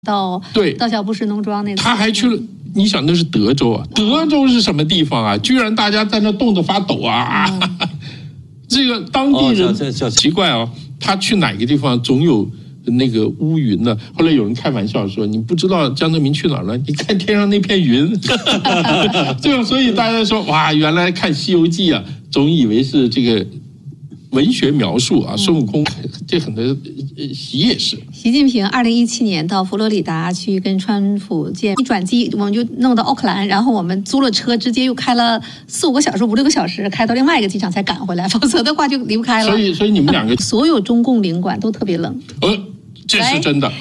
对到小布什农庄那次， 他还去了。你想那是德州啊？德州是什么地方啊？居然大家在那冻得发抖啊！这个当地人奇怪哦，他去哪个地方总有那个乌云呢？后来有人开玩笑说：“你不知道江泽民去哪儿了？你看天上那片云。”这个，所以大家说哇，原来看《西游记》啊，总以为是这个文学描述啊，孙悟空，这很多习也是。 习近平2017年到佛罗里达去跟川普见，一转机我们就弄到奥克兰，然后我们租了车，直接又开了4、5个小时、5、6个小时，开到另外一个机场才赶回来，否则的话就离不开了。 所以你们两个所有中共领馆都特别冷。 这是真的。